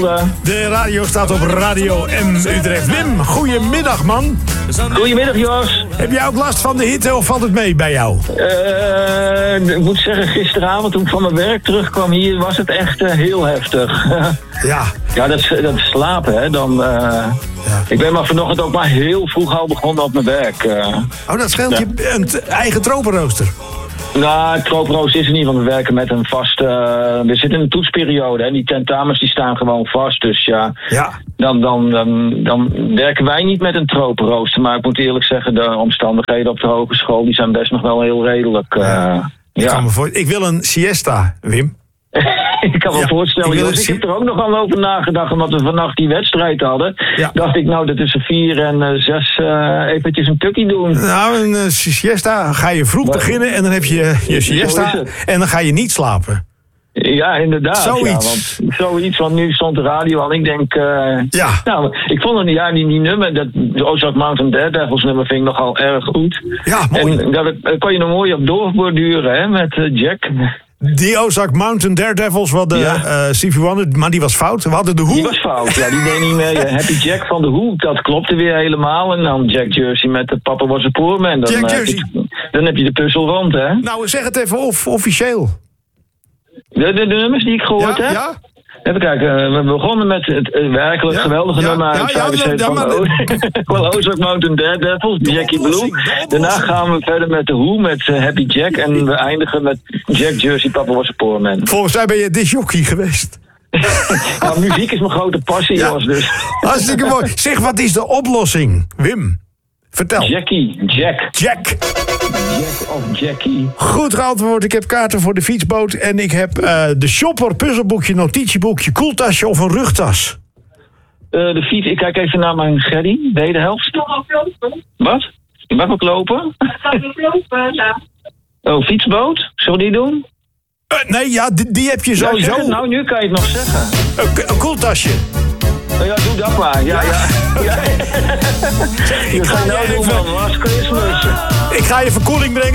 De radio staat op Radio M Utrecht. Wim, goedemiddag man. Goedemiddag Jos. Heb jij ook last van de hitte of valt het mee bij jou? Ik moet zeggen, gisteravond toen ik van mijn werk terugkwam hier was het echt heel heftig. Ja. Ja, dat is slapen hè. Ik ben maar vanochtend ook maar heel vroeg al begonnen op mijn werk. Dat scheelt je een eigen tropenrooster. Nou, het tropenrooster is er niet, want we werken met een vaste... we zitten in een toetsperiode, hè. Die tentamens die staan gewoon vast. Dus ja. Dan werken wij niet met een tropenrooster. Maar ik moet eerlijk zeggen, de omstandigheden op de hogeschool... die zijn best nog wel heel redelijk. Ik wil een siesta, Wim. Ik kan me voorstellen, ik heb er ook nog al over nagedacht, omdat we vannacht die wedstrijd hadden. Ja. Dacht ik, nou, dat tussen 4 en 6 eventjes een tukkie doen. Nou, een siesta ga je vroeg beginnen en dan heb je siesta en dan ga je niet slapen. Ja, inderdaad. Zoiets, want nu stond de radio al. Ik denk, nou, ik vond die nummer, de Ozark Mountain Daredevils nummer vind ik nogal erg goed. Ja, mooi. En daar kon je nog mooi op doorborduren, hè, met Jack. Die Ozark Mountain Daredevils, wat de Stevie Wonder, maar die was fout. We hadden de Who. Die was fout, ja, die deed niet meer. Happy Jack van de Who, dat klopte weer helemaal. En dan Jack Jersey met de Papa Was a Poor Man. Dan heb je de puzzel rond, hè. Nou, zeg het even officieel. De nummers die ik gehoord heb? Ja. Even kijken, we begonnen met het werkelijk geweldige nummer van Ozark Mountain Daredevils, Jackie Blue. Daarna gaan we verder met de Who, met Happy Jack. En we eindigen met Jack Jersey, Papa Was a Poor Man. Volgens mij ben je discjockey geweest. Nou, muziek is mijn grote passie, Jos. Dus. Hartstikke mooi. Zeg, wat is de oplossing, Wim? Vertel. Jack of Jackie. Goed geantwoord. Ik heb kaarten voor de fietsboot. En ik heb de shopper, puzzelboekje, notitieboekje, koeltasje of een rugtas. De fiets, ik kijk even naar mijn Gerry. De helft. Wat? Je mag ook lopen? Ik ga ook lopen, ja. Oh, fietsboot? Zullen we die doen? Nee, ja, die heb je sowieso. Ja, nou, nu kan je het nog zeggen. Een koeltasje. Ja, doe dat maar. Ja. Je gaat nou doen van Last Christmas. Ik ga je verkoeling brengen.